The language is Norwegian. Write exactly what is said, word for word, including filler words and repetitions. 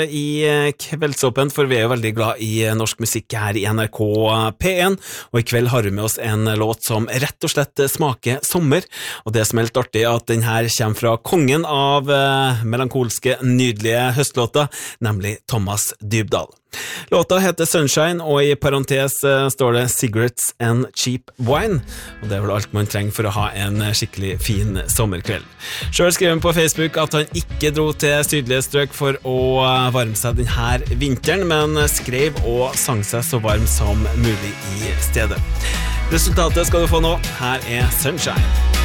I Kveldsåpen, for vi er jo veldig glad i norsk musikk her i N R K P en, og i kveld har vi med oss en låt som rett og slett smaker sommer, og det som er helt artig er at den her kommer fra kongen av melankolske, nydelige høstlåter, nemlig Thomas Dybdahl. Låta heter Sunshine, og i parentes står det Cigarettes and Cheap Wine, og det er vel alt man trenger for å ha en skikkelig fin sommerkveld. Selv skrev han på Facebook at han ikke dro til sydlige strøk for å varme seg denne vinteren, men skrev og sang seg så varm som mulig i stedet. Resultatet skal du få nå. Her er Sunshine.